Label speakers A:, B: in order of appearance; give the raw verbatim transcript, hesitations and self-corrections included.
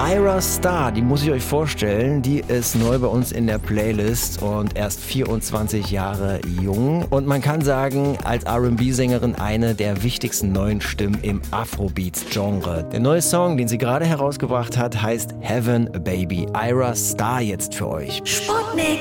A: Ayra Starr, die muss ich euch vorstellen, die ist neu bei uns in der Playlist und erst vierundzwanzig Jahre jung. Und man kann sagen, als R and B-Sängerin eine der wichtigsten neuen Stimmen im Afrobeats-Genre. Der neue Song, den sie gerade herausgebracht hat, heißt Heaven Baby. Ayra Starr jetzt für euch.
B: Sputnik.